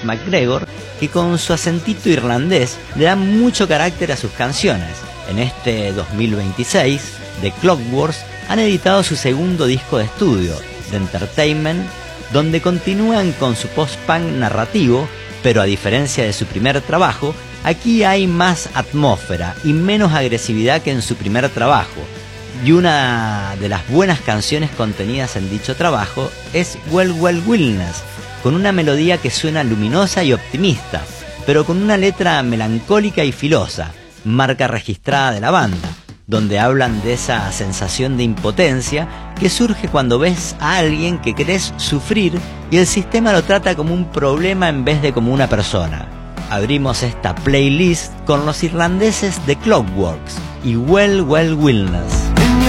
McGregor, que con su acentito irlandés le da mucho carácter a sus canciones. En este 2026, The Clockworks han editado su segundo disco de estudio, The Entertainment, donde continúan con su post-punk narrativo, pero a diferencia de su primer trabajo, aquí hay más atmósfera y menos agresividad que en su primer trabajo. Y una de las buenas canciones contenidas en dicho trabajo es Well Well Wilderness, con una melodía que suena luminosa y optimista, pero con una letra melancólica y filosa, marca registrada de la banda, donde hablan de esa sensación de impotencia que surge cuando ves a alguien que querés sufrir y el sistema lo trata como un problema en vez de como una persona. Abrimos esta playlist con los irlandeses de Clockworks y Well Well Wilderness.